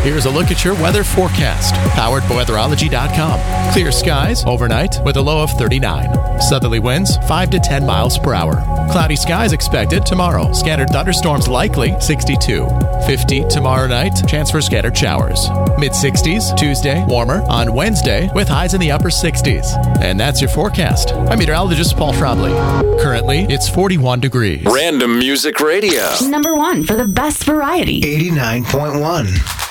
Here's a look at your weather forecast, powered by weatherology.com. Clear skies overnight with a low of 39. Southerly winds 5 to 10 miles per hour. Cloudy skies expected tomorrow. Scattered thunderstorms likely, 62. 50 tomorrow night, chance for scattered showers. Mid-60s Tuesday, warmer on Wednesday with highs in the upper 60s. And that's your forecast. I'm meteorologist Paul Frobley. Currently, it's 41 degrees. Random Music Radio. Number 1 for the best variety. 89.1.